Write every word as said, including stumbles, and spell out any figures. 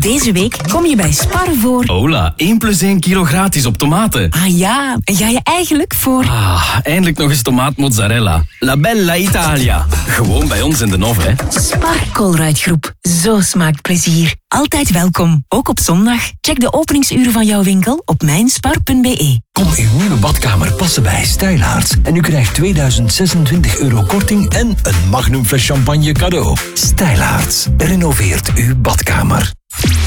Deze week kom je bij Spar voor... Hola, één plus één kilo gratis op tomaten. Ah ja, en ga je eigenlijk voor... Ah, eindelijk nog eens tomaatmozzarella. La bella Italia. Gewoon bij ons in de Nov, hè. Spar Colruyt Groep. Zo smaakt plezier. Altijd welkom, ook op zondag. Check de openingsuren van jouw winkel op mijnspar punt be. Kom uw nieuwe badkamer passen bij Stijlaarts. En u krijgt tweeduizend zesentwintig euro korting en een magnum fles champagne cadeau. Stijlaarts renoveert uw badkamer.